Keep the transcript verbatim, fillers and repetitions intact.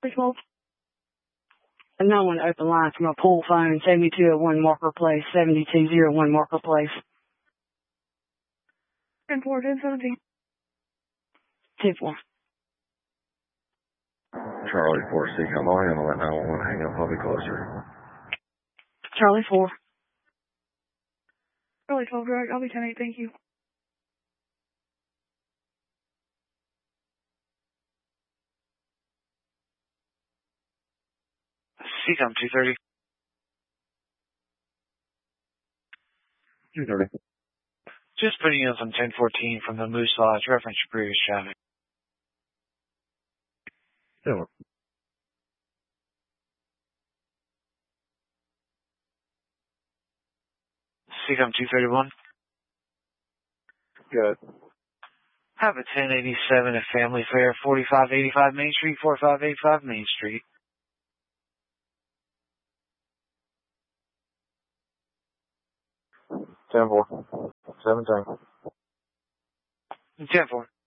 Please hold. And no one open line from a pool phone, seventy-two oh one Marker Place, seventy-two oh one Marker Place. ten four, ten seventeen. ten four. Charlie four, C, come on, handle that nine one one, hang up, I'll be closer. Charlie four. Charlie twelve, direct, I'll be ten eight, thank you. C COM two thirty. two thirty. Just putting you on some ten fourteen from the Moose Lodge, reference your previous traffic. Yeah. C COM two thirty-one. Good. Have a ten eighty-seven at Family Fair, forty-five eighty-five Main Street, forty-five eighty-five Main Street. ten four. seventeen. ten four.